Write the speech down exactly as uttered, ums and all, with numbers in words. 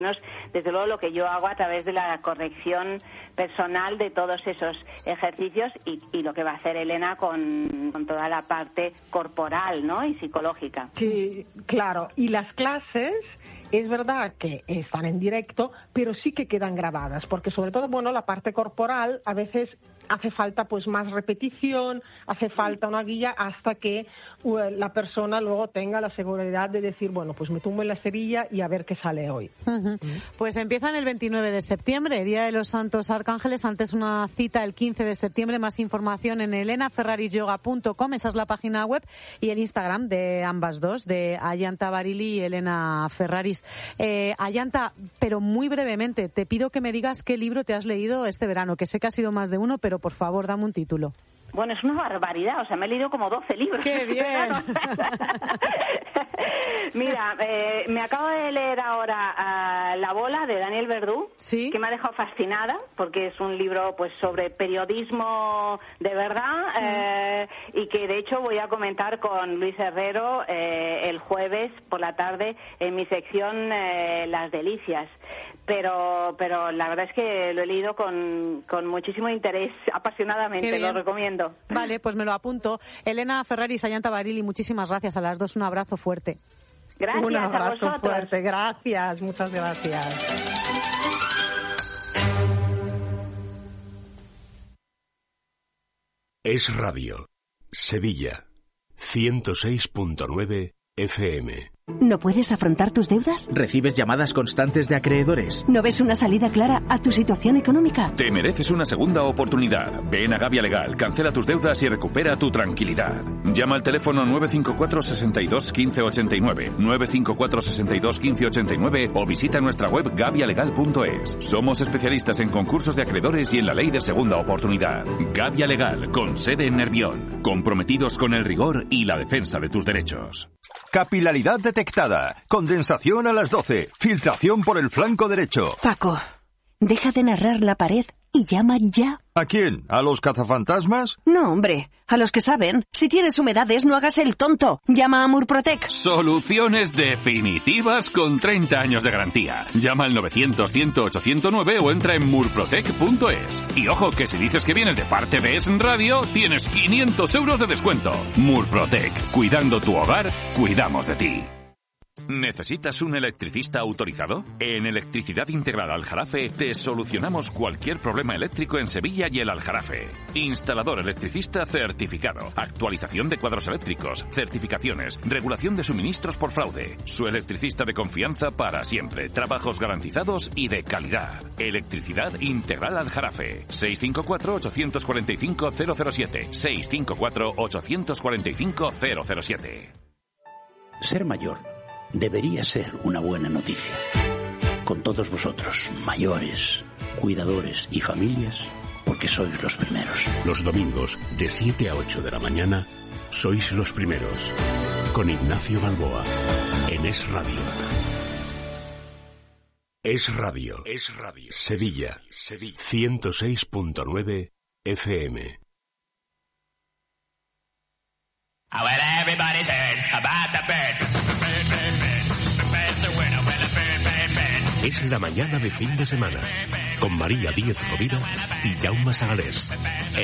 Desde luego lo que yo hago a través de la corrección personal de todos esos ejercicios y, y lo que va a hacer Elena con, con toda la parte corporal, ¿no? Y psicológica. Sí, claro. Y las clases, es verdad que están en directo, pero sí que quedan grabadas, porque sobre todo, bueno, la parte corporal a veces hace falta pues más repetición, hace falta una guía hasta que uh, la persona luego tenga la seguridad de decir, bueno, pues me tumbo en la cerilla y a ver qué sale hoy. Uh-huh. Pues empiezan el veintinueve de septiembre, Día de los Santos Arcángeles, antes una cita el quince de septiembre, más información en elena ferraris yoga punto com, esa es la página web, y el Instagram de ambas dos, de Ayanta Barili y Elena Ferraris. Eh, Ayanta, pero muy brevemente, te pido que me digas qué libro te has leído este verano, que sé que ha sido más de uno, pero por favor, dame un título. Bueno, es una barbaridad, o sea, me he leído como doce libros. ¡Qué bien! Mira, eh, me acabo de leer ahora uh, La bola, de Daniel Verdú, ¿sí? Que me ha dejado fascinada, porque es un libro pues sobre periodismo de verdad, mm. eh, y que de hecho voy a comentar con Luis Herrero eh, el jueves por la tarde en mi sección eh, Las Delicias. Pero pero la verdad es que lo he leído con, con muchísimo interés, apasionadamente, lo recomiendo. Vale, pues me lo apunto. Elena Ferraris, Ayanta Barili, muchísimas gracias a las dos, un abrazo fuerte. Gracias. Un abrazo a vosotros. fuerte, gracias, muchas gracias. Es Radio, Sevilla, ciento seis punto nueve F M. ¿No puedes afrontar tus deudas? ¿Recibes llamadas constantes de acreedores? ¿No ves una salida clara a tu situación económica? Te mereces una segunda oportunidad. Ven a Gavia Legal, cancela tus deudas y recupera tu tranquilidad. Llama al teléfono nueve cinco cuatro, seis dos, uno cinco ocho nueve, nueve cinco cuatro, seis dos, uno cinco ocho nueve o visita nuestra web gavia legal punto es. Somos especialistas en concursos de acreedores y en la ley de segunda oportunidad. Gavia Legal, con sede en Nervión. Comprometidos con el rigor y la defensa de tus derechos. Capilaridad detectada. Condensación a las doce. Filtración por el flanco derecho. Paco, deja de narrar la pared y llama ya. ¿A quién? ¿A los cazafantasmas? No, hombre, a los que saben. Si tienes humedades, no hagas el tonto. Llama a Murprotec. Soluciones definitivas con treinta años de garantía. Llama al novecientos, cien, ocho cero nueve o entra en murprotec punto es. Y ojo, que si dices que vienes de parte de Es Radio, tienes quinientos euros de descuento. Murprotec. Cuidando tu hogar, cuidamos de ti. ¿Necesitas un electricista autorizado? En Electricidad Integral Aljarafe te solucionamos cualquier problema eléctrico en Sevilla y el Aljarafe. Instalador electricista certificado, actualización de cuadros eléctricos, certificaciones, regulación de suministros por fraude. Su electricista de confianza para siempre, trabajos garantizados y de calidad. Electricidad Integral Aljarafe. seis cinco cuatro, ocho cuatro cinco, cero cero siete. seis cinco cuatro, ocho cuatro cinco, cero cero siete. Ser mayor debería ser una buena noticia. Con todos vosotros, mayores, cuidadores y familias, porque sois los primeros. Los domingos, de siete a ocho de la mañana, sois los primeros. Con Ignacio Balboa, en Es Radio. Es Radio, Es Radio. Sevilla, Sevilla, ciento seis punto nueve F M. Oh, well, everybody's heard about the bird. Es la mañana de fin de semana, con María Díez Rovira y Jaume Sagalés.